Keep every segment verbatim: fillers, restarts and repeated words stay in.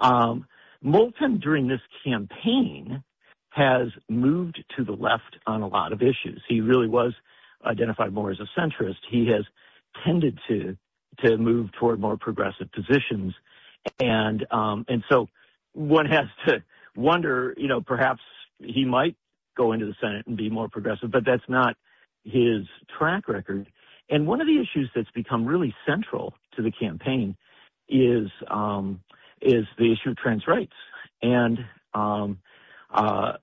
Um, Moulton, during this campaign, has moved to the left on a lot of issues. He really was identified more as a centrist. He has tended to to move toward more progressive positions, and um, and so one has to wonder, you know, perhaps he might go into the Senate and be more progressive, but that's not his track record. And one of the issues that's become really central to the campaign is um, is the issue of trans rights. And um, uh,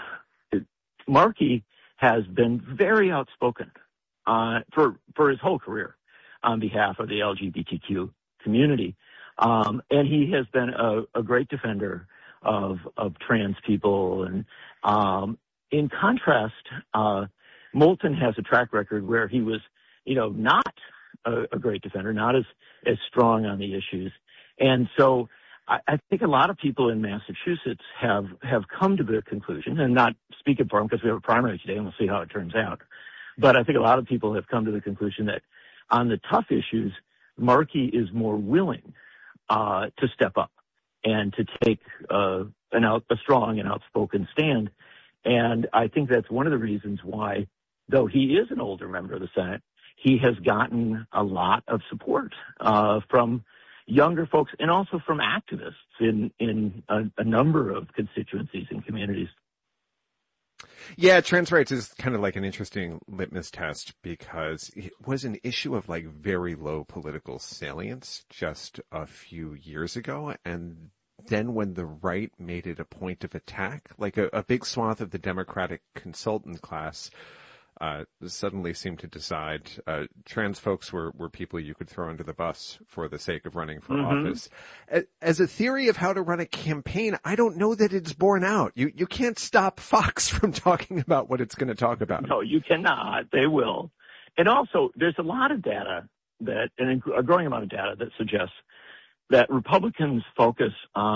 Markey has been very outspoken uh, for for his whole career on behalf of the L G B T Q community, um, and he has been a, a great defender of of trans people. And um, in contrast, uh, Moulton has a track record where he was, you know, not a, a great defender, not as as strong on the issues, and so I, I think a lot of people in Massachusetts have have come to the conclusion, and not speaking for him because we have a primary today, and we'll see how it turns out. But I think a lot of people have come to the conclusion that on the tough issues, Markey is more willing uh, to step up and to take uh, an out, a strong and outspoken stand. And I think that's one of the reasons why, though he is an older member of the Senate, he has gotten a lot of support uh, from younger folks and also from activists in, in a, a number of constituencies and communities. Yeah, trans rights is kind of like an interesting litmus test because it was an issue of like very low political salience just a few years ago. And then when the right made it a point of attack, like a, a big swath of the Democratic consultant class uh, suddenly seemed to decide uh, trans folks were, were people you could throw under the bus for the sake of running for mm-hmm. office. As a theory of how to run a campaign, I don't know that it's borne out. You you can't stop Fox from talking about what it's going to talk about. No, you cannot. They will. And also, there's a lot of data that, and a growing amount of data that suggests that Republicans focus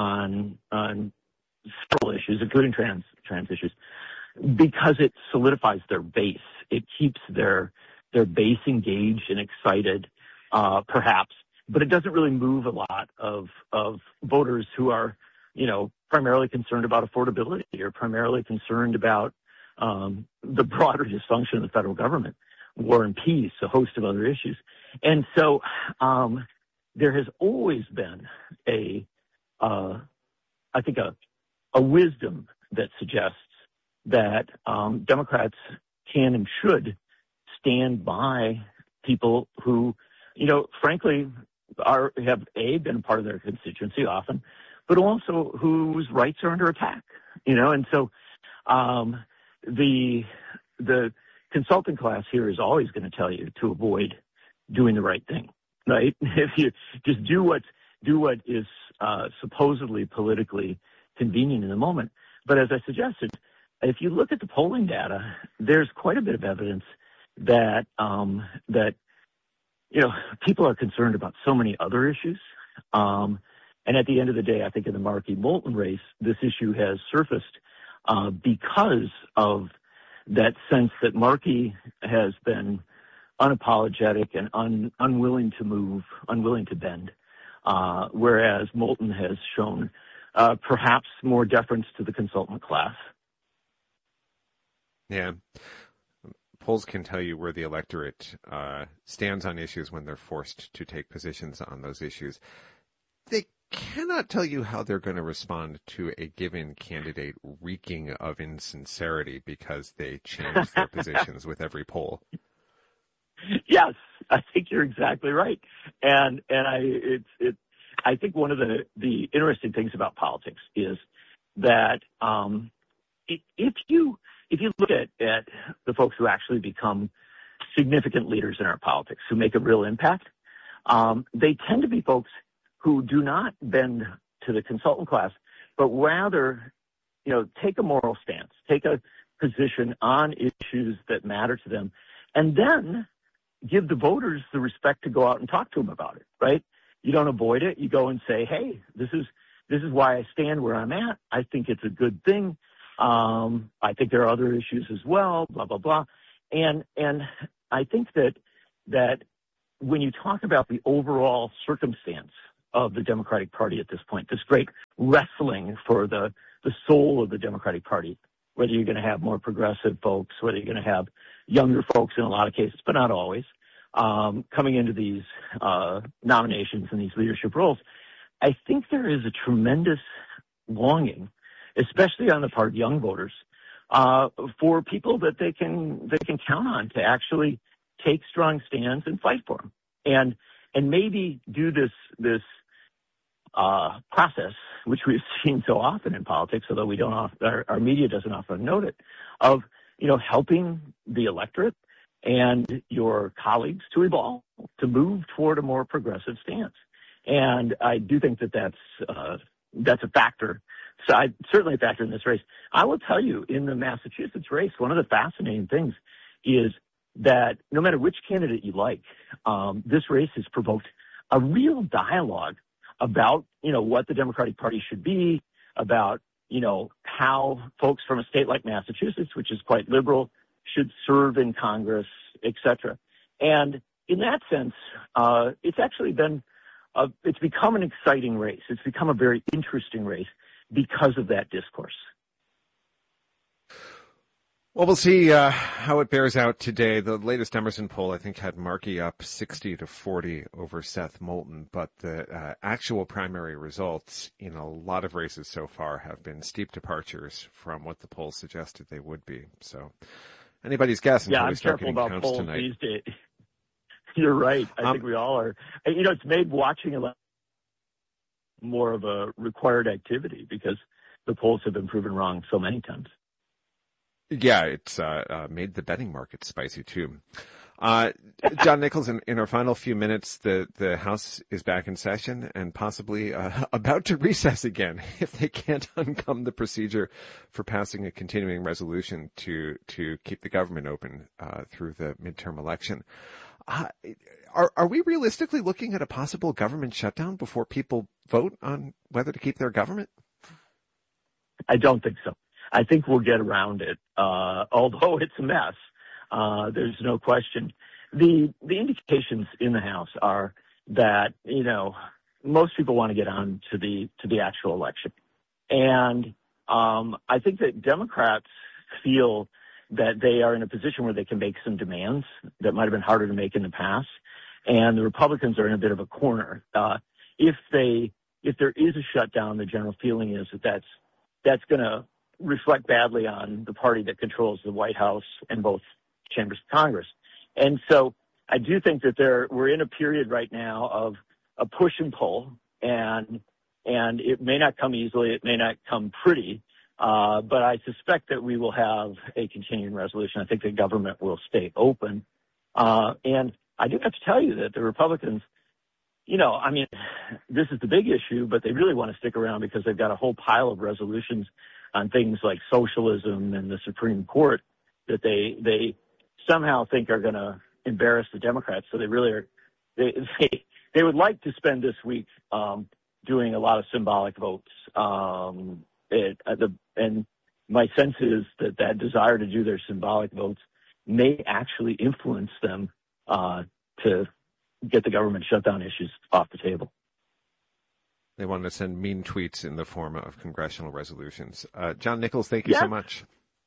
on on several issues, including trans trans issues, because it solidifies their base. It keeps their their base engaged and excited, uh, perhaps, but it doesn't really move a lot of of voters who are, you know, primarily concerned about affordability or primarily concerned about um, the broader dysfunction of the federal government, war and peace, a host of other issues. And so um, there has always been a, uh, I think, a, a wisdom that suggests that um, Democrats can and should stand by people who, you know, frankly, are have a been part of their constituency often, but also whose rights are under attack. You know, and so um, the the consulting class here is always going to tell you to avoid doing the right thing, right? If you just do what do what is uh, supposedly politically convenient in the moment. But as I suggested, if you look at the polling data, there's quite a bit of evidence that um, that you know people are concerned about so many other issues, um, and at the end of the day, I think in the Markey-Moulton race, this issue has surfaced uh, because of that sense that Markey has been unapologetic and un, unwilling to move, unwilling to bend, uh, whereas Moulton has shown uh, perhaps more deference to the consultant class. Yeah. Polls can tell you where the electorate uh, stands on issues when they're forced to take positions on those issues. They cannot tell you how they're going to respond to a given candidate reeking of insincerity because they change their positions with every poll. Yes, I think you're exactly right. And and I it's it I think one of the, the interesting things about politics is that um, if you If you look at, at the folks who actually become significant leaders in our politics, who make a real impact, um, they tend to be folks who do not bend to the consultant class, but rather, you know, take a moral stance, take a position on issues that matter to them, and then give the voters the respect to go out and talk to them about it, right? You don't avoid it. You go and say, hey, this is this is why I stand where I'm at. I think it's a good thing. Um, I think there are other issues as well, blah, blah, blah. And, and I think that, that when you talk about the overall circumstance of the Democratic Party at this point, this great wrestling for the, the soul of the Democratic Party, whether you're going to have more progressive folks, whether you're going to have younger folks in a lot of cases, but not always, um, coming into these uh, nominations and these leadership roles. I think there is a tremendous longing, especially on the part of young voters, uh, for people that they can they can count on to actually take strong stands and fight for them, and and maybe do this this uh, process, which we've seen so often in politics, although we don't often, our, our media doesn't often note it, of you know helping the electorate and your colleagues to evolve, to move toward a more progressive stance. And I do think that that's uh, that's a factor. So I, certainly a factor in this race. I will tell you, in the Massachusetts race, one of the fascinating things is that no matter which candidate you like, um, this race has provoked a real dialogue about, you know, what the Democratic Party should be, about, you know, how folks from a state like Massachusetts, which is quite liberal, should serve in Congress, et cetera. And in that sense, uh, it's actually been, a, it's become an exciting race. It's become a very interesting race because of that discourse. Well, we'll see uh, how it bears out today. The latest Emerson poll, I think, had Markey up sixty to forty over Seth Moulton, but the uh, actual primary results in a lot of races so far have been steep departures from what the polls suggested they would be. So anybody's guess until yeah, we I'm start careful getting about counts polls tonight. These days. You're right. I um, think we all are. You know, it's made watching a lot more of a required activity because the polls have been proven wrong so many times. Yeah, it's uh, uh, made the betting market spicy too. Uh, John Nichols, in, in our final few minutes, the, the House is back in session and possibly uh, about to recess again if they can't uncome the procedure for passing a continuing resolution to to keep the government open uh, through the midterm election. Uh, are are we realistically looking at a possible government shutdown before people vote on whether to keep their government? I don't think so. I think we'll get around it, uh, although it's a mess. Uh, there's no question. The the indications in the House are that, you know, most people want to get on to the to the actual election. And um, I think that Democrats feel that they are in a position where they can make some demands that might have been harder to make in the past. And the Republicans are in a bit of a corner. Uh, if they if there is a shutdown, the general feeling is that that's, that's going to reflect badly on the party that controls the White House and both chambers of Congress. And so I do think that there, we're in a period right now of a push and pull, and and it may not come easily, it may not come pretty, uh, but I suspect that we will have a continuing resolution. I think the government will stay open. Uh, and I do have to tell you that the Republicans, you know, I mean, this is the big issue, but they really want to stick around because they've got a whole pile of resolutions on things like socialism and the Supreme Court that they they somehow think are going to embarrass the Democrats. So they really are, they they, they would like to spend this week um, doing a lot of symbolic votes. Um, it, uh, the, and my sense is that that desire to do their symbolic votes may actually influence them uh, to get the government shutdown issues off the table. They want to send mean tweets in the form of congressional resolutions. Uh, John Nichols, thank you yeah. so much.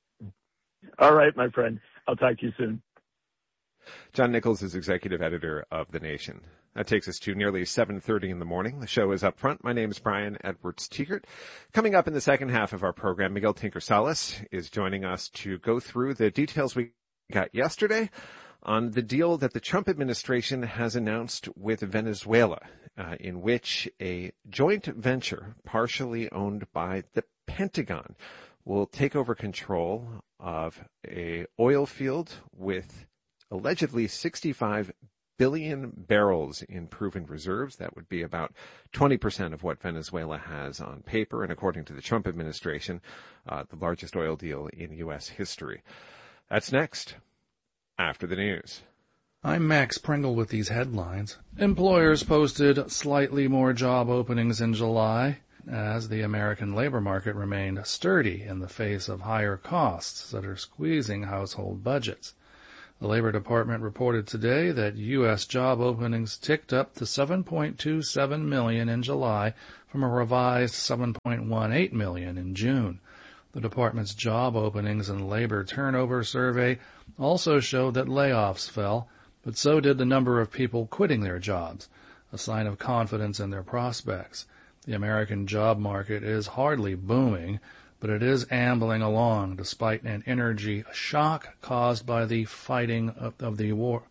All right, my friend. I'll talk to you soon. John Nichols is executive editor of The Nation. That takes us to nearly seven thirty in the morning. The show is up front. My name is Brian Edwards-Tiegert. Coming up in the second half of our program, Miguel Tinker-Salas is joining us to go through the details we got yesterday on the deal that the Trump administration has announced with Venezuela, uh, in which a joint venture partially owned by the Pentagon will take over control of a oil field with allegedly sixty-five billion barrels in proven reserves. That would be about twenty percent of what Venezuela has on paper, and according to the Trump administration, uh, the largest oil deal in U S history. That's next, after the news. I'm Max Pringle with these headlines. Employers posted slightly more job openings in July as the American labor market remained sturdy in the face of higher costs that are squeezing household budgets. The Labor Department reported today that U S job openings ticked up to seven point two seven million in July from a revised seven point one eight million in June. The department's job openings and labor turnover survey also showed that layoffs fell, but so did the number of people quitting their jobs, a sign of confidence in their prospects. The American job market is hardly booming, but it is ambling along despite an energy shock caused by the fighting of, of the war.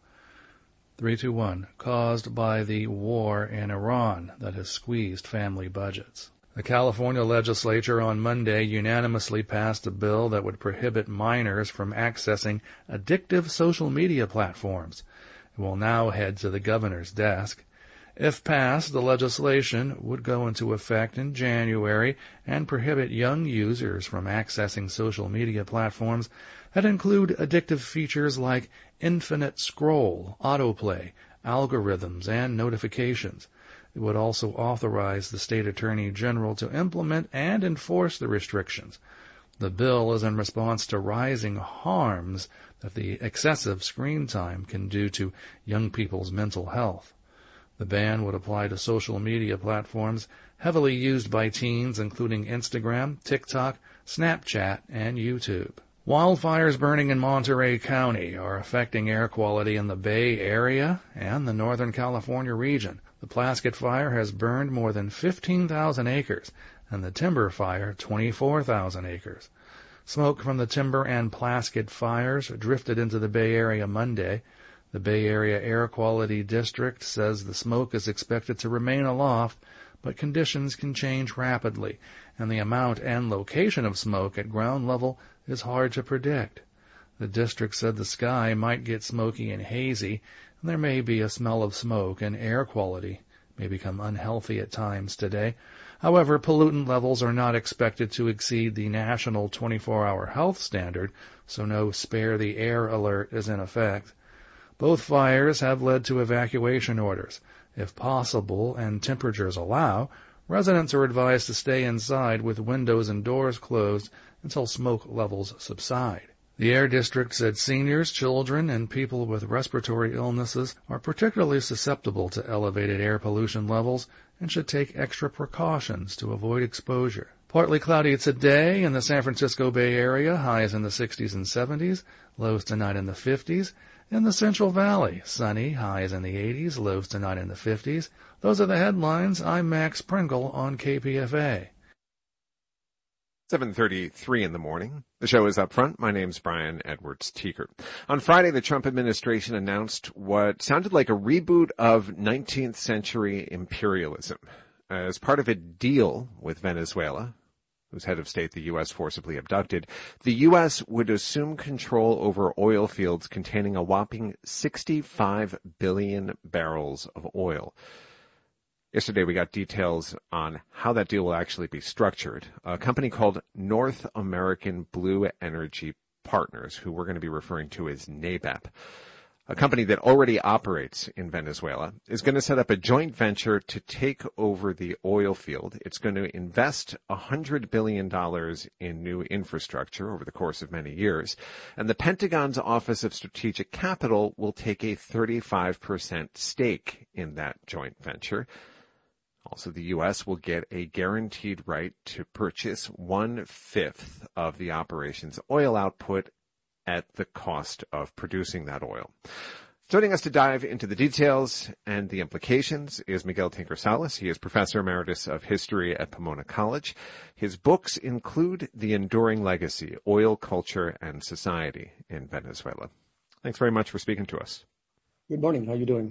three two one, caused by the war in Iran that has squeezed family budgets. The California legislature on Monday unanimously passed a bill that would prohibit minors from accessing addictive social media platforms. It will now head to the governor's desk. If passed, the legislation would go into effect in January and prohibit young users from accessing social media platforms that include addictive features like infinite scroll, autoplay, algorithms, and notifications. It would also authorize the state attorney general to implement and enforce the restrictions. The bill is in response to rising harms that the excessive screen time can do to young people's mental health. The ban would apply to social media platforms heavily used by teens, including Instagram, TikTok, Snapchat, and YouTube. Wildfires burning in Monterey County are affecting air quality in the Bay Area and the Northern California region. The Plaskett Fire has burned more than fifteen thousand acres, and the Timber Fire twenty-four thousand acres. Smoke from the Timber and Plaskett fires drifted into the Bay Area Monday. The Bay Area Air Quality District says the smoke is expected to remain aloft, but conditions can change rapidly, and the amount and location of smoke at ground level is hard to predict. The district said the sky might get smoky and hazy, and there may be a smell of smoke, and air quality may become unhealthy at times today. However, pollutant levels are not expected to exceed the national twenty-four hour health standard, so no spare the air alert is in effect. Both fires have led to evacuation orders. If possible and temperatures allow, residents are advised to stay inside with windows and doors closed until smoke levels subside. The Air District said seniors, children, and people with respiratory illnesses are particularly susceptible to elevated air pollution levels and should take extra precautions to avoid exposure. Partly cloudy today in the San Francisco Bay Area, highs in the sixties and seventies, lows tonight in the fifties. In the Central Valley, sunny, highs in the eighties, lows tonight in the fifties. Those are the headlines. I'm Max Pringle on K P F A. seven thirty-three in the morning. The show is Up Front. My name's Brian Edwards-Teeker. On Friday, the Trump administration announced what sounded like a reboot of nineteenth century imperialism. As part of a deal with Venezuela, whose head of state the U S forcibly abducted, the U S would assume control over oil fields containing a whopping sixty-five billion barrels of oil. Yesterday, we got details on how that deal will actually be structured. A company called North American Blue Energy Partners, who we're going to be referring to as N A B E P, a company that already operates in Venezuela, is going to set up a joint venture to take over the oil field. It's going to invest one hundred billion dollars in new infrastructure over the course of many years. And the Pentagon's Office of Strategic Capital will take a thirty-five percent stake in that joint venture. Also, the U S will get a guaranteed right to purchase one-fifth of the operation's oil output at the cost of producing that oil. Joining us to dive into the details and the implications is Miguel Tinker-Salas. He is Professor Emeritus of History at Pomona College. His books include The Enduring Legacy, Oil, Culture, and Society in Venezuela. Thanks very much for speaking to us. Good morning. How are you doing?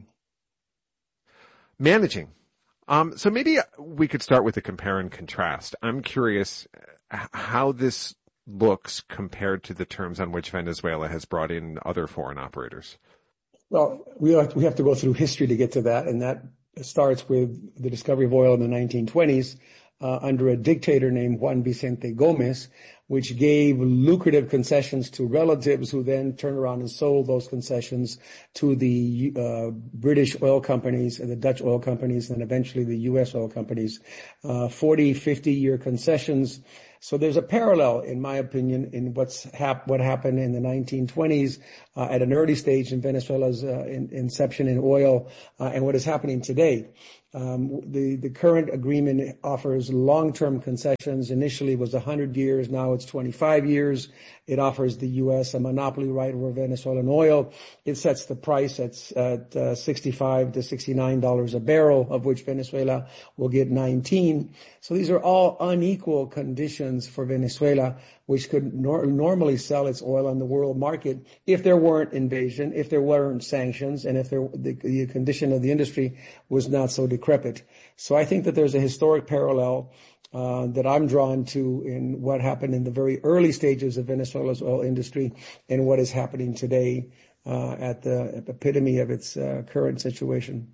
Managing. Um, so maybe we could start with a compare and contrast. I'm curious how this looks compared to the terms on which Venezuela has brought in other foreign operators. Well, we have, we have to go through history to get to that, and that starts with the discovery of oil in the nineteen twenties uh, under a dictator named Juan Vicente Gomez, which gave lucrative concessions to relatives who then turned around and sold those concessions to the uh, British oil companies and the Dutch oil companies and eventually the U S oil companies. Uh, forty, fifty-year concessions. So there's a parallel, in my opinion, in what's hap- what happened in the nineteen twenties uh, at an early stage in Venezuela's uh, in- inception in oil uh, and what is happening today. Um, the, the current agreement offers long-term concessions. Initially it was one hundred years. Now it's twenty-five years. It offers the U S a monopoly right over Venezuelan oil. It sets the price at, at uh, sixty-five to sixty-nine dollars a barrel, of which Venezuela will get nineteen. So these are all unequal conditions for Venezuela, which could nor- normally sell its oil on the world market if there weren't invasion, if there weren't sanctions, and if there, the, the condition of the industry was not so decrepit. So I think that there's a historic parallel uh, that I'm drawn to in what happened in the very early stages of Venezuela's oil industry and what is happening today uh, at the epitome of its uh, current situation.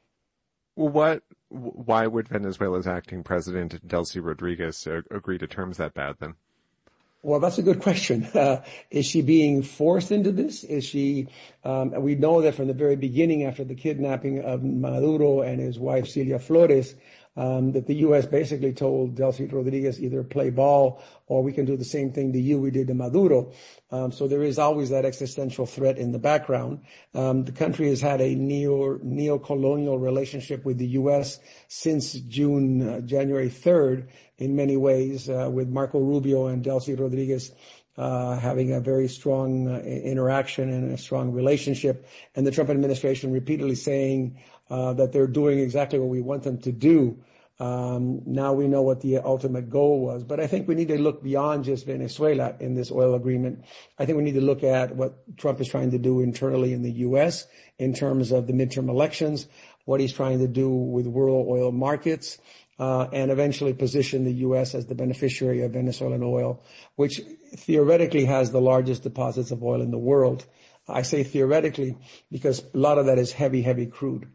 Well, what? Why would Venezuela's acting president, Delcy Rodriguez, uh, agree to terms that bad then? Well, that's a good question. Uh, is she being forced into this? Is she, um, we know that from the very beginning after the kidnapping of Maduro and his wife Celia Flores, um, that the U S basically told Delcy Rodriguez either play ball or we can do the same thing to you we did to Maduro. Um, so there is always that existential threat in the background. Um, the country has had a neo, neo-colonial relationship with the U S since June, uh, January third in many ways, uh, with Marco Rubio and Delcy Rodriguez uh, having a very strong uh, interaction and a strong relationship, and the Trump administration repeatedly saying uh, that they're doing exactly what we want them to do. Um, now we know what the ultimate goal was, but I think we need to look beyond just Venezuela in this oil agreement. I think we need to look at what Trump is trying to do internally in the U S in terms of the midterm elections, what he's trying to do with world oil markets, Uh, and eventually position the U S as the beneficiary of Venezuelan oil, which theoretically has the largest deposits of oil in the world. I say theoretically because a lot of that is heavy, heavy crude.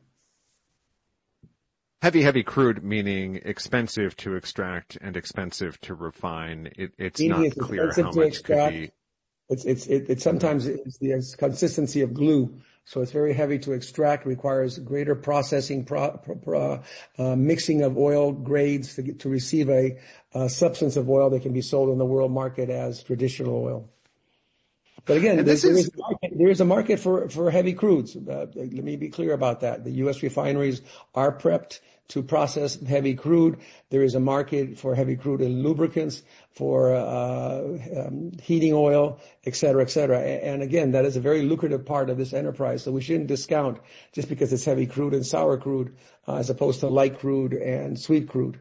Heavy, heavy crude, meaning expensive to extract and expensive to refine. It, it's Meaning not it's clear how much extract. could be. It's, it's, it, it sometimes it's the consistency of glue. So it's very heavy to extract, requires greater processing, pro, pro, uh, mixing of oil grades to, get, to receive a, a substance of oil that can be sold in the world market as traditional oil. But again, there, is, there, is market, there is a market for, for heavy crudes. Uh, let me be clear about that. The U S refineries are prepped to process heavy crude. There is a market for heavy crude and lubricants, for uh, um, heating oil, et cetera, et cetera. And again, that is a very lucrative part of this enterprise. So we shouldn't discount just because it's heavy crude and sour crude uh, as opposed to light crude and sweet crude.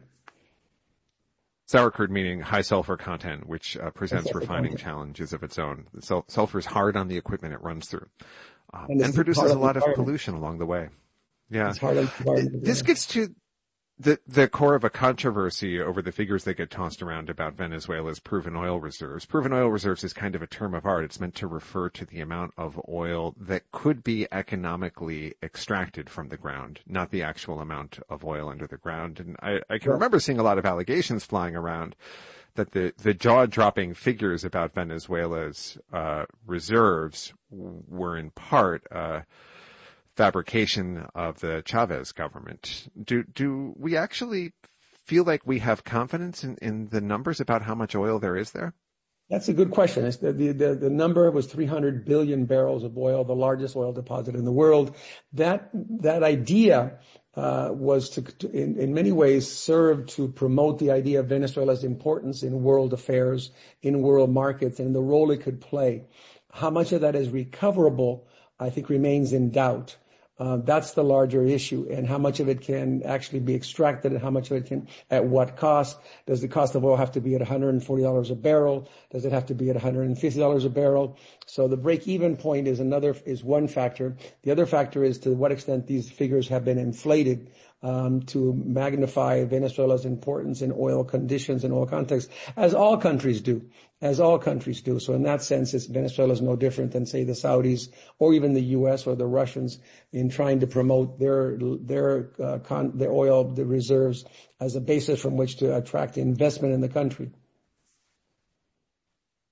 Sour crude meaning high sulfur content, which uh, presents refining content. challenges of its own. Sul- sulfur is hard on the equipment it runs through, uh, and, and produces a lot of pollution along the way. Yeah, it's hard on the environment. This gets to the the core of a controversy over the figures that get tossed around about Venezuela's proven oil reserves. Proven oil reserves is kind of a term of art. It's meant to refer to the amount of oil that could be economically extracted from the ground, not the actual amount of oil under the ground. And I, I can remember seeing a lot of allegations flying around that the, the jaw-dropping figures about Venezuela's uh, reserves were in part uh fabrication of the Chavez government. Do do we actually feel like we have confidence in, in the numbers about how much oil there is there? That's a good question. It's the, the, the number was three hundred billion barrels of oil, the largest oil deposit in the world. That, that idea, uh, was to, to in, in many ways serve to promote the idea of Venezuela's importance in world affairs, in world markets, and the role it could play. How much of that is recoverable, I think, remains in doubt. Uh, that's the larger issue, and how much of it can actually be extracted and how much of it can, at what cost. Does the cost of oil have to be at one hundred forty dollars a barrel? Does it have to be at one hundred fifty dollars a barrel? So the break-even point is another, is one factor. The other factor is to what extent these figures have been inflated um, to magnify Venezuela's importance in oil conditions and oil context, as all countries do, as all countries do. So in that sense, it's, Venezuela is no different than, say, the Saudis or even the U S or the Russians in trying to promote their their uh, con, their oil the reserves as a basis from which to attract investment in the country.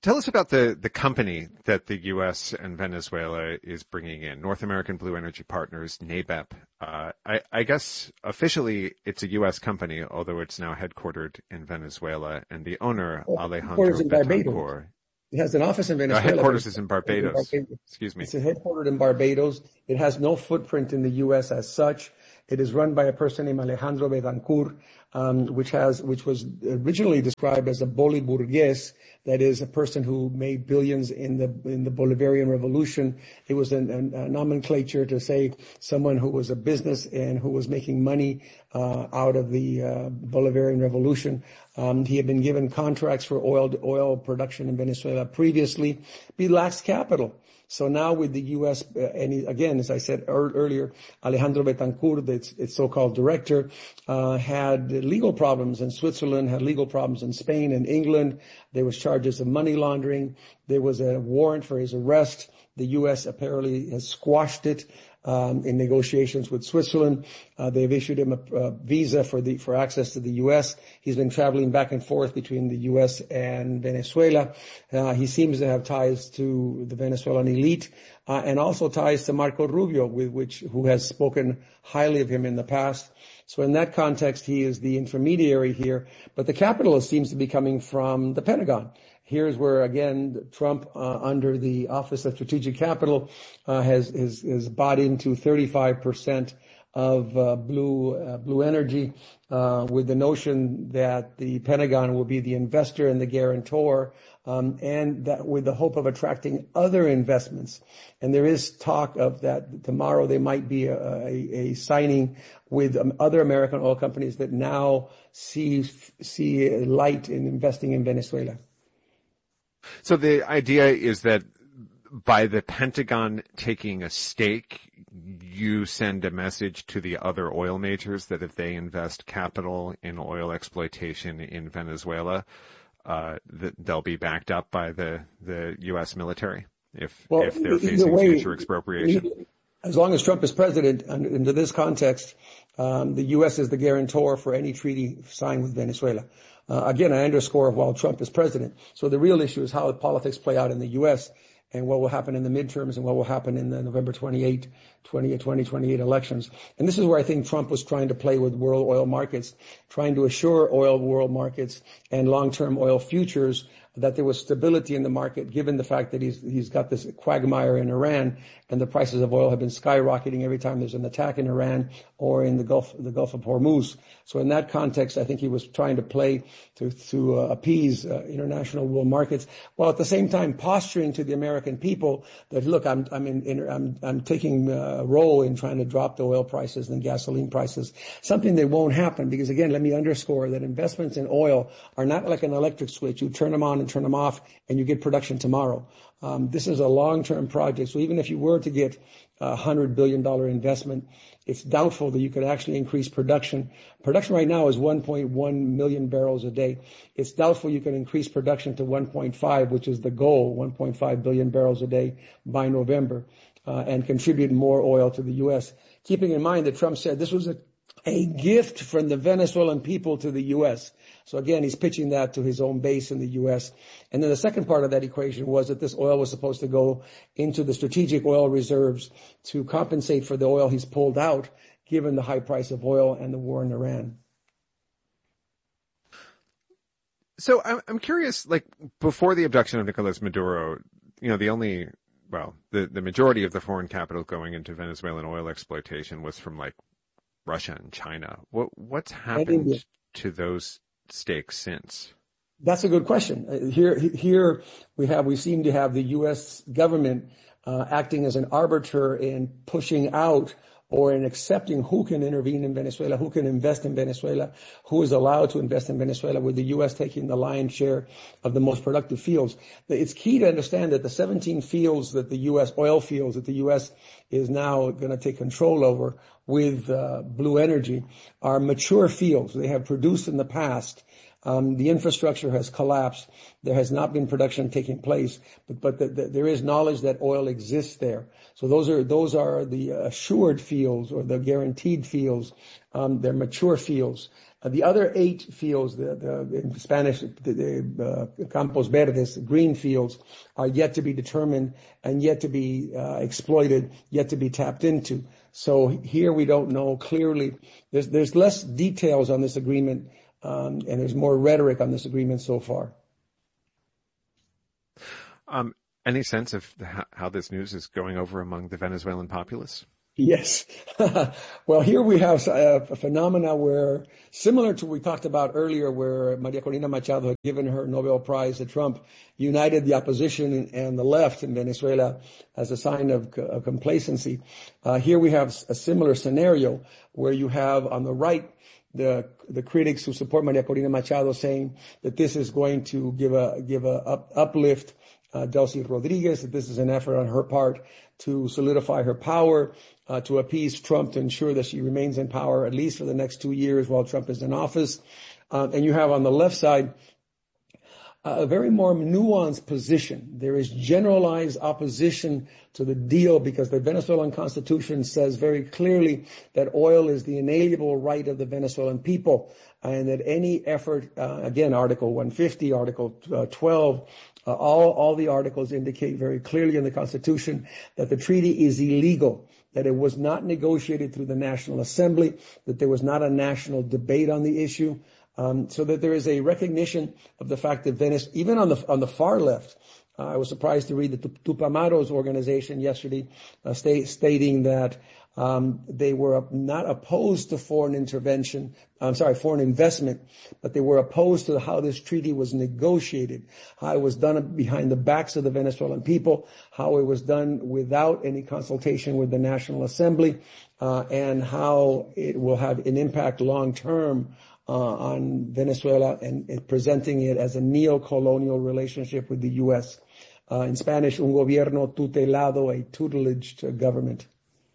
Tell us about the, the company that the U S and Venezuela is bringing in, North American Blue Energy Partners, N A B E P. Uh, I, I guess officially it's a U S company, although it's now headquartered in Venezuela, and the owner, well, Alejandro Betancourt. It has an office in Venezuela. No, headquarters is in Barbados. in Barbados. Excuse me. It's headquartered in Barbados. It has no footprint in the U S as such. It is run by a person named Alejandro Betancourt, um, which has, which was originally described as a boliburgués, that is a person who made billions in the in the Bolivarian Revolution. It was an, an, a nomenclature to say someone who was a business and who was making money uh, out of the uh, Bolivarian Revolution. Um, he had been given contracts for oil oil production in Venezuela previously. He lacks capital. So now with the U S, uh, and he, again, as I said er, earlier, Alejandro Betancourt, its, its so-called director, uh, had legal problems in Switzerland, had legal problems in Spain and England. There was charges of money laundering. There was a warrant for his arrest. The U S apparently has squashed it. Um, in negotiations with Switzerland. Uh, they've issued him a, a visa for the, for access to the U S. He's been traveling back and forth between the U S and Venezuela. Uh, he seems to have ties to the Venezuelan elite, uh, and also ties to Marco Rubio, with which, who has spoken highly of him in the past. So in that context, he is the intermediary here, but the capital seems to be coming from the Pentagon. Here's where, again, Trump, uh, under the Office of Strategic Capital, uh, has, has, has bought into thirty-five percent of, uh, blue, uh, blue energy, uh, with the notion that the Pentagon will be the investor and the guarantor, um, and that with the hope of attracting other investments. And there is talk of that tomorrow there might be a, a, a signing with um, other American oil companies that now see, see light in investing in Venezuela. So the idea is that by the Pentagon taking a stake, you send a message to the other oil majors that if they invest capital in oil exploitation in Venezuela, uh, that they'll be backed up by the, the U S military if, well, if they're facing way, future expropriation. As long as Trump is president, under this context, um, the U S is the guarantor for any treaty signed with Venezuela. Uh, again, I underscore while Trump is president. So the real issue is how politics play out in the U S and what will happen in the midterms and what will happen in the November twenty-eighth, twenty twenty-eight elections. And this is where I think Trump was trying to play with world oil markets, trying to assure oil world markets and long-term oil futures that there was stability in the market, given the fact that he's he's got this quagmire in Iran, and the prices of oil have been skyrocketing every time there's an attack in Iran or in the Gulf the Gulf of Hormuz. So in that context, I think he was trying to play to to uh, appease uh, international world markets, while at the same time posturing to the American people that look, I'm I'm in, in I'm I'm taking a role in trying to drop the oil prices and gasoline prices. Something that won't happen because, again, let me underscore that investments in oil are not like an electric switch. You turn them on and turn them off, and you get production tomorrow. Um, this is a long-term project. So even if you were to get a one hundred billion dollars investment, it's doubtful that you could actually increase production. Production right now is one point one million barrels a day. It's doubtful you can increase production to one point five, which is the goal, one point five billion barrels a day by November, uh, and contribute more oil to the U S. Keeping in mind that Trump said this was a, a gift from the Venezuelan people to the U S. So again, he's pitching that to his own base in the U S. And then the second part of that equation was that this oil was supposed to go into the strategic oil reserves to compensate for the oil he's pulled out, given the high price of oil and the war in Iran. So I'm curious, like, before the abduction of Nicolas Maduro, you know, the only, well, the, the majority of the foreign capital going into Venezuelan oil exploitation was from, like, Russia and China. What, what's happened to those stakes since? That's a good question. Here, here we have, we seem to have the U S government uh, acting as an arbiter in pushing out or in accepting who can intervene in Venezuela, who can invest in Venezuela, who is allowed to invest in Venezuela, with the U S taking the lion's share of the most productive fields. It's key to understand that the seventeen fields that the U S, oil fields that the U S is now going to take control over with uh, Blue Energy are mature fields. They have produced in the past. Um, the infrastructure has collapsed. There has not been production taking place, but, but the, the, there is knowledge that oil exists there. So those are, those are the assured fields or the guaranteed fields. Um, they're mature fields. Uh, the other eight fields, the, the in Spanish, the, the uh, Campos Verdes, green fields, are yet to be determined and yet to be uh, exploited, yet to be tapped into. So here we don't know clearly. There's, there's less details on this agreement, um, and there's more rhetoric on this agreement so far. Um, any sense of the, how this news is going over among the Venezuelan populace? Yes. Well, here we have a, a phenomena where, similar to what we talked about earlier, where Maria Corina Machado had given her Nobel Prize to Trump, united the opposition and the left in Venezuela as a sign of, of complacency. Uh, here we have a similar scenario where you have on the right the the critics who support Maria Corina Machado saying that this is going to give a give a up, uplift uh, Delcy Rodriguez, that this is an effort on her part to solidify her power, uh, to appease Trump, to ensure that she remains in power at least for the next two years while Trump is in office. Uh, and you have on the left side a very more nuanced position. There is generalized opposition to the deal because the Venezuelan Constitution says very clearly that oil is the inalienable right of the Venezuelan people, and that any effort, uh, again, Article one fifty, Article uh, twelve, uh, all, all the articles indicate very clearly in the Constitution that the treaty is illegal, that it was not negotiated through the National Assembly, that there was not a national debate on the issue. Um, so that there is a recognition of the fact that Venice, even on the on the far left, uh, I was surprised to read that Tupamaro's organization yesterday uh, state, stating that um, they were not opposed to foreign intervention, I'm sorry, foreign investment, but they were opposed to how this treaty was negotiated, how it was done behind the backs of the Venezuelan people, how it was done without any consultation with the National Assembly, uh, and how it will have an impact long term Uh, on Venezuela and, and presenting it as a neo-colonial relationship with the U S. Uh, in Spanish, un gobierno tutelado, a tutelaged uh, government.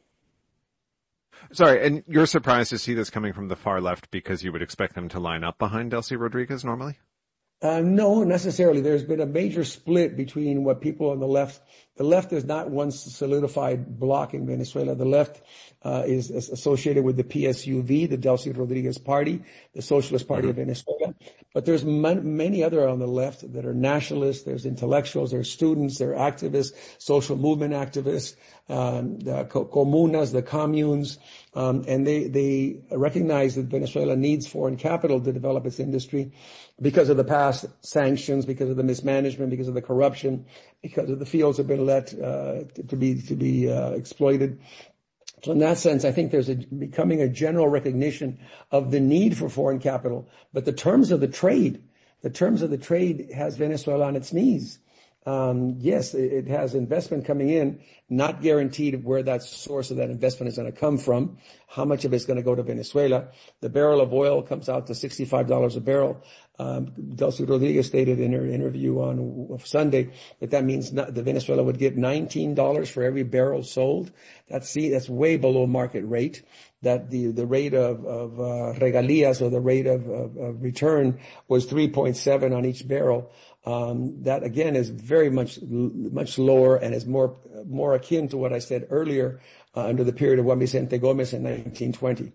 Sorry, and you're surprised to see this coming from the far left because you would expect them to line up behind Delcy Rodriguez normally? Uh, no, necessarily. There's been a major split between what people on the left, the left is not one solidified bloc in Venezuela. The left uh, is, is associated with the P S U V, the Delcy Rodriguez Party, the Socialist Party mm-hmm. of Venezuela. But there's man, many other on the left that are nationalists. There's intellectuals, there's students, there are activists, social movement activists, um, the comunas, the communes, um, and they, they recognize that Venezuela needs foreign capital to develop its industry because of the past sanctions, because of the mismanagement, because of the corruption, because of the fields have been let uh, to be to be uh, exploited. So in that sense, I think there's a, becoming a general recognition of the need for foreign capital. But the terms of the trade, the terms of the trade has Venezuela on its knees. Um, yes, it, it has investment coming in, not guaranteed where that source of that investment is going to come from, how much of it's going to go to Venezuela. The barrel of oil comes out to sixty-five dollars a barrel. Um, Delcy Rodriguez stated in her interview on Sunday that that means not, that Venezuela would get nineteen dollars for every barrel sold. That's, see, that's way below market rate. That the, the rate of, of, uh, regalias, or the rate of, of, of return was three point seven on each barrel. Um, that again is very much, much lower and is more, more akin to what I said earlier, uh, under the period of Juan Vicente Gomez in nineteen twenty.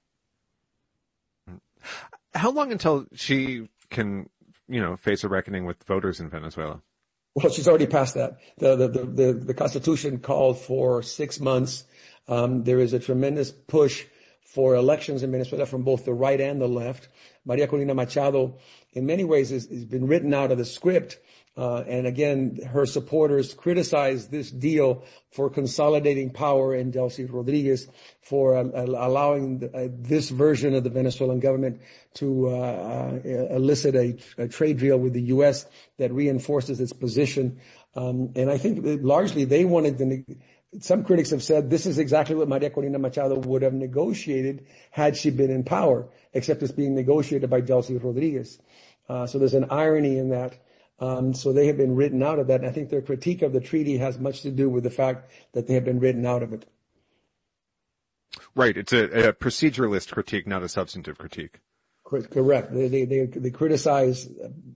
How long until she can, you know, face a reckoning with voters in Venezuela? Well, she's already passed that. The, the, the, the, the Constitution called for six months. Um, there is a tremendous push for elections in Venezuela from both the right and the left. Maria Corina Machado, in many ways, has, has been written out of the script. Uh, and again, her supporters criticize this deal for consolidating power in Delcy Rodriguez, for uh, allowing the, uh, this version of the Venezuelan government to uh, uh, elicit a, a trade deal with the U S that reinforces its position. Um, and I think that largely they wanted to. Some critics have said this is exactly what Maria Corina Machado would have negotiated had she been in power, except it's being negotiated by Delcy Rodriguez. Uh, so there's an irony in that. Um, so they have been written out of that. And I think their critique of the treaty has much to do with the fact that they have been written out of it. Right. It's a, a proceduralist critique, not a substantive critique. Correct. They, they, they, they criticize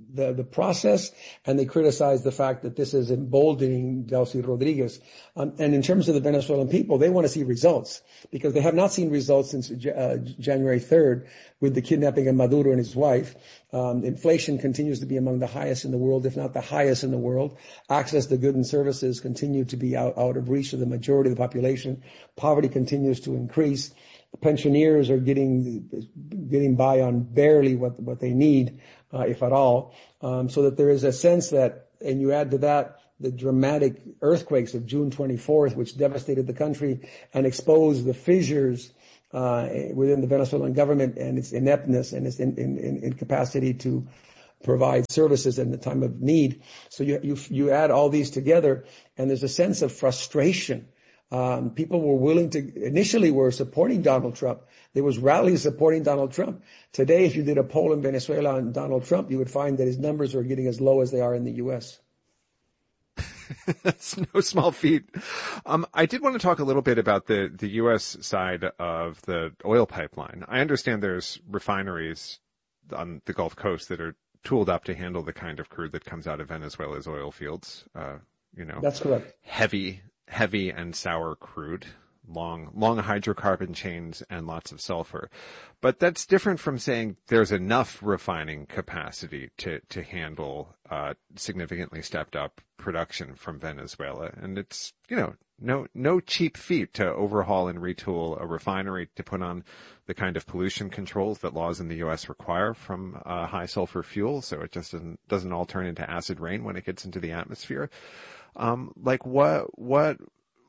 the, the process, and they criticize the fact that this is emboldening Delcy Rodriguez. Um, and in terms of the Venezuelan people, they want to see results because they have not seen results since uh, January third with the kidnapping of Maduro and his wife. Um, inflation continues to be among the highest in the world, if not the highest in the world. Access to goods and services continue to be out, out of reach of the majority of the population. Poverty continues to increase. Pensioners are getting getting by on barely what what they need, uh, if at all. Um, so that there is a sense that, and you add to that the dramatic earthquakes of June twenty-fourth, which devastated the country and exposed the fissures uh, within the Venezuelan government and its ineptness and its in, in, in incapacity to provide services in the time of need. So you you you add all these together, and there's a sense of frustration. Um, people were willing to, initially were supporting Donald Trump. There was rallies supporting Donald Trump. Today, if you did a poll in Venezuela on Donald Trump, you would find that his numbers are getting as low as they are in the U S. That's no small feat. Um, I did want to talk a little bit about the, the U S side of the oil pipeline. I understand there's refineries on the Gulf Coast that are tooled up to handle the kind of crude that comes out of Venezuela's oil fields. Uh, you know, that's correct. Heavy. heavy and sour crude, long, long hydrocarbon chains and lots of sulfur. But that's different from saying there's enough refining capacity to, to handle, uh, significantly stepped up production from Venezuela. And it's, you know, no, no cheap feat to overhaul and retool a refinery to put on the kind of pollution controls that laws in the U S require from, uh, high sulfur fuel. So it just doesn't, doesn't all turn into acid rain when it gets into the atmosphere. Um, like what, what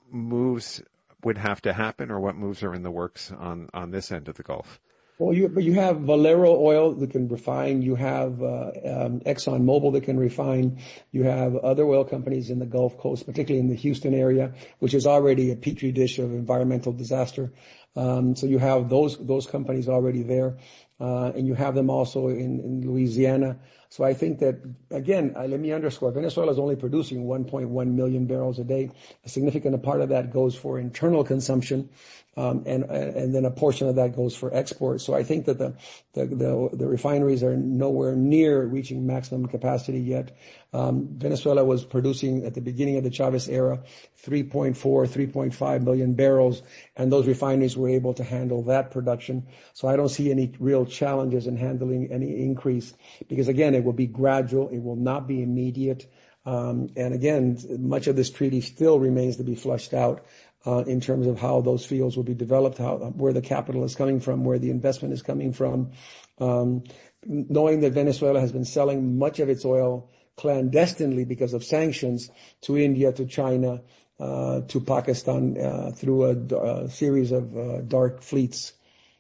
moves would have to happen or what moves are in the works on, on this end of the Gulf? Well, you, but you have Valero Oil that can refine. You have, uh, um, ExxonMobil that can refine. You have other oil companies in the Gulf Coast, particularly in the Houston area, which is already a petri dish of environmental disaster. Um, so you have those, those companies already there. Uh, and you have them also in, in Louisiana. So I think that, again, uh, let me underscore, Venezuela is only producing one point one million barrels a day. A significant part of that goes for internal consumption, um, and, and then a portion of that goes for export. So I think that the, the, the, the refineries are nowhere near reaching maximum capacity yet. Um, Venezuela was producing at the beginning of the Chavez era three point four, three point five million barrels, and those refineries were able to handle that production. So I don't see any real challenges in handling any increase because, again, it will be gradual. It will not be immediate. Um, and again, much of this treaty still remains to be flushed out uh, in terms of how those fields will be developed, how, where the capital is coming from, where the investment is coming from. Um, knowing that Venezuela has been selling much of its oil clandestinely because of sanctions to India, to China, uh, to Pakistan uh, through a, a series of uh, dark fleets.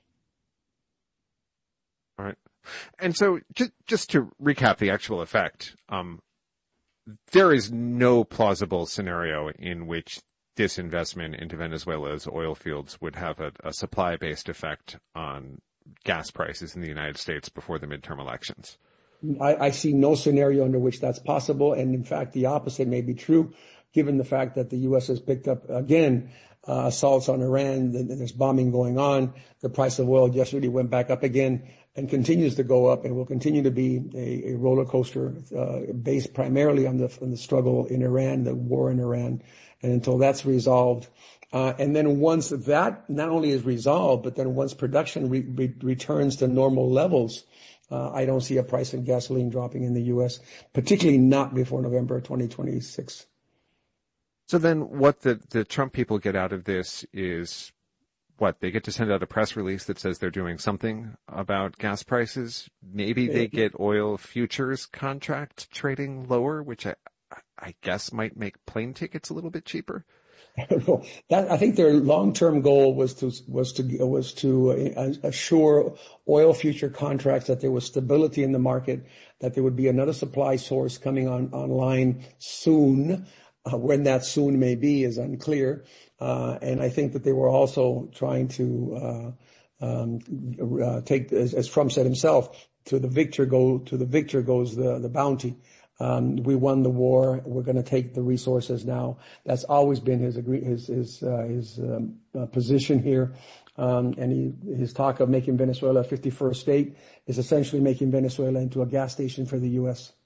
All right. And so just, just to recap the actual effect, um, there is no plausible scenario in which this investment into Venezuela's oil fields would have a, a supply-based effect on gas prices in the United States before the midterm elections. I, I see no scenario under which that's possible. And in fact, the opposite may be true, given the fact that the U S has picked up, again, uh, assaults on Iran. There's bombing going on. The price of oil yesterday went back up again and continues to go up and will continue to be a, a roller coaster, uh, based primarily on the, on the struggle in Iran, the war in Iran. And until that's resolved, uh, and then once that not only is resolved, but then once production re- re- returns to normal levels, uh, I don't see a price of gasoline dropping in the U S, particularly not before November twenty twenty-six. So then what the, the Trump people get out of this is what? They get to send out a press release that says they're doing something about gas prices. Maybe they get oil futures contract trading lower, which I, I guess might make plane tickets a little bit cheaper. That, I think their long-term goal was to was to was to assure oil future contracts that there was stability in the market, that there would be another supply source coming on online soon. Uh, when that soon may be is unclear, uh, and I think that they were also trying to uh, um, uh, take, as, as Trump said himself, to the victor go to the victor goes the the bounty. Um, we won the war. We're going to take the resources now. That's always been his agree, his his uh, his um, uh, position here. Um, and he, his talk of making Venezuela a fifty-first state is essentially making Venezuela into a gas station for the U S.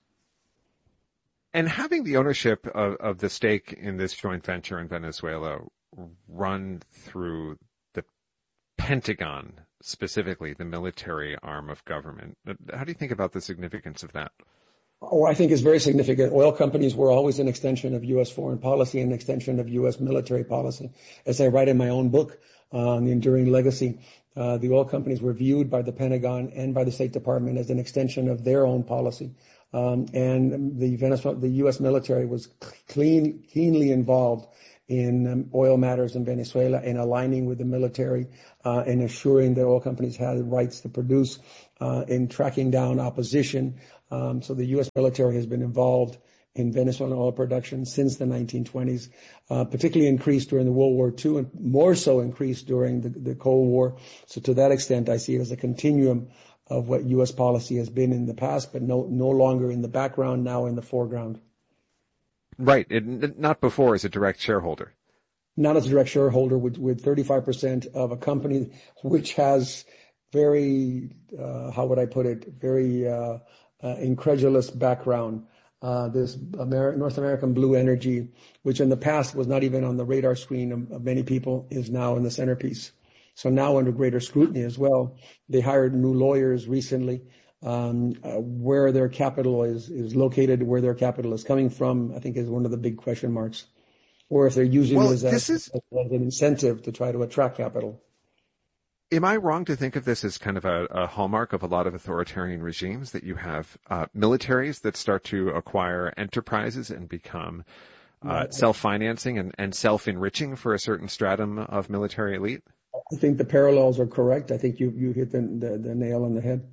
And having the ownership of, of the stake in this joint venture in Venezuela run through the Pentagon, specifically the military arm of government, how do you think about the significance of that? Oh, I think it's very significant. Oil companies were always an extension of U S foreign policy and an extension of U S military policy. As I write in my own book uh, on the enduring legacy, uh, the oil companies were viewed by the Pentagon and by the State Department as an extension of their own policy. Um, and the Venezuela, the U S military was clean, keenly involved in um, oil matters in Venezuela and aligning with the military uh, and assuring that oil companies had rights to produce uh, in tracking down opposition. Um, so the U S military has been involved in Venezuelan oil production since the nineteen twenties, uh, particularly increased during the World War Two and more so increased during the, the Cold War. So to that extent, I see it as a continuum of what U S policy has been in the past, but no, no longer in the background, now in the foreground. Right. It, not before as a direct shareholder. Not as a direct shareholder with, with thirty-five percent of a company which has very, uh, how would I put it, very uh, uh, incredulous background. Uh, this Amer- North American Blue Energy, which in the past was not even on the radar screen of, of many people, is now in the centerpiece. So now under greater scrutiny as well. They hired new lawyers recently. Um, uh, where their capital is, is located, where their capital is coming from, I think is one of the big question marks. Or if they're using well, it as, this a, is, as an incentive to try to attract capital. Am I wrong to think of this as kind of a, a hallmark of a lot of authoritarian regimes, that you have uh, militaries that start to acquire enterprises and become uh, self-financing and, and self-enriching for a certain stratum of military elite? I think the parallels are correct. I think you, you hit the, the, the nail on the head.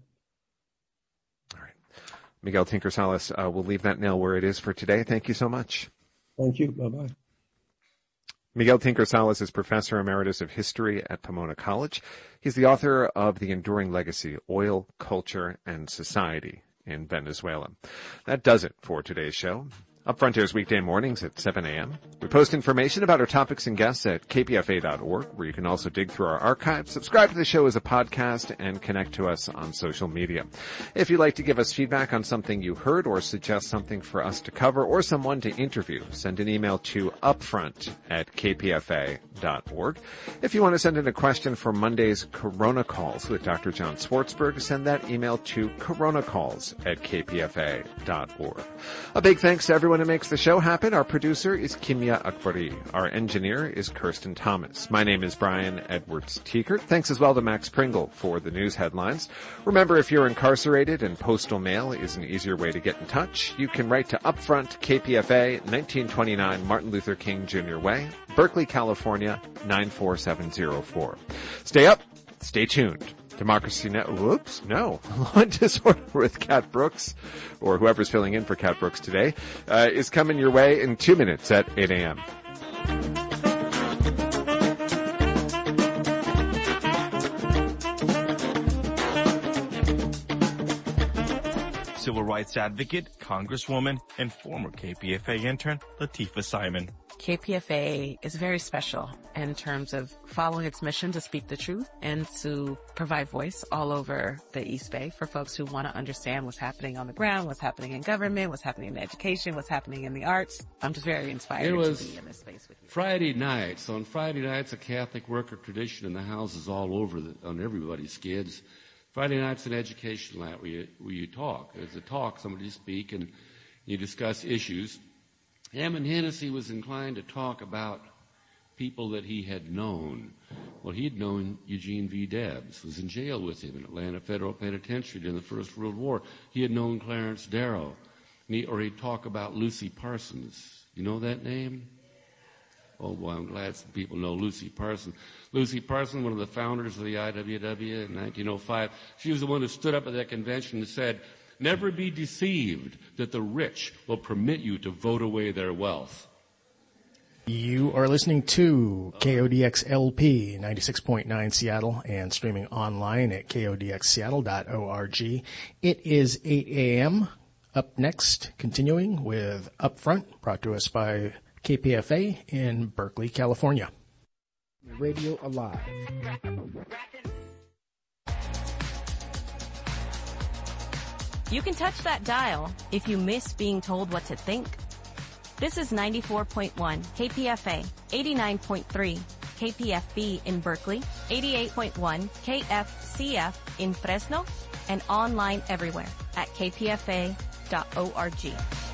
All right. Miguel Tinker Salas, uh, we'll leave that nail where it is for today. Thank you so much. Thank you. Bye-bye. Miguel Tinker Salas is Professor Emeritus of History at Pomona College. He's the author of The Enduring Legacy, Oil, Culture, and Society in Venezuela. That does it for today's show. Upfront airs weekday mornings at seven a.m. We post information about our topics and guests at k p f a dot org, where you can also dig through our archives, subscribe to the show as a podcast, and connect to us on social media. If you'd like to give us feedback on something you heard or suggest something for us to cover or someone to interview, send an email to upfront at k p f a dot org. If you want to send in a question for Monday's Corona Calls with Doctor John Swartzberg, send that email to coronacalls at k p f a dot org. A big thanks to everyone who makes the show happen. Our producer is Kimia Akbari. Our engineer is Kirsten Thomas. My name is Brian Edwards Teekert. Thanks as well to Max Pringle for the news headlines. Remember, if you're incarcerated and postal mail is an easier way to get in touch, you can write to Upfront, K P F A, nineteen twenty-nine Martin Luther King Junior Way, Berkeley, California, nine four seven zero four. Stay up, stay tuned. Democracy Now! Whoops, no. Law and Disorder with Kat Brooks, or whoever's filling in for Kat Brooks today, uh, is coming your way in two minutes at eight a.m. Civil rights advocate, Congresswoman, and former K P F A intern, Latifah Simon. K P F A is very special in terms of following its mission to speak the truth and to provide voice all over the East Bay for folks who want to understand what's happening on the ground, what's happening in government, what's happening in education, what's happening in the arts. I'm just very inspired it was to be in this space with you. Friday nights. On Friday nights, a Catholic worker tradition in the houses all over, the, on everybody's kids. Friday night's an education night where you, where you talk. There's a talk, somebody speak, and you discuss issues. Hammond Hennessy was inclined to talk about people that he had known. Well, he had known Eugene V. Debs, was in jail with him in Atlanta Federal Penitentiary during the First World War. He had known Clarence Darrow. He, or he'd talk about Lucy Parsons. You know that name? Oh, boy, I'm glad some people know Lucy Parsons. Lucy Parsons, one of the founders of the I W W in nineteen oh five, she was the one who stood up at that convention and said, "Never be deceived that the rich will permit you to vote away their wealth." You are listening to K O D X L P ninety-six point nine Seattle and streaming online at k o d x seattle dot org. It is eight a.m. Up next, continuing with Upfront, brought to us by K P F A in Berkeley, California. radio alive. You can touch that dial if you miss being told what to think. This is ninety-four point one K P F A, eighty-nine point three K P F B in Berkeley, eighty-eight point one K F C F in Fresno, and online everywhere at k p f a dot org.